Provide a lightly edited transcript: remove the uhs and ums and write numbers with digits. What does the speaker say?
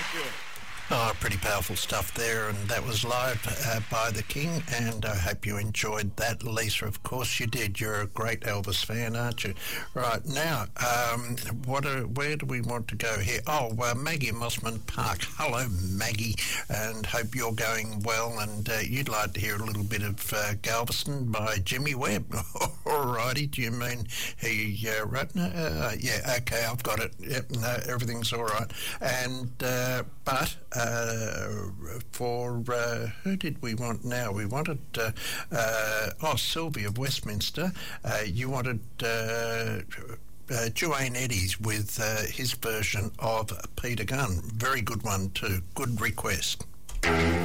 Oh, pretty powerful stuff there, and that was live by The King, and I hope you enjoyed that. Lisa, of course you did. You're a great Elvis fan, aren't you? Right, now, where do we want to go here? Oh, Maggie Mossman Park. Hello, Maggie, and hope you're going well, and you'd like to hear a little bit of Galveston by Jimmy Webb. Alrighty, do you mean he wrote? Yeah, okay, I've got it. Yep, no, everything's all right. And, but... for who did we want now? We wanted Sylvie of Westminster. You wanted Duane Eddies with his version of Peter Gunn. Very good one too. Good request.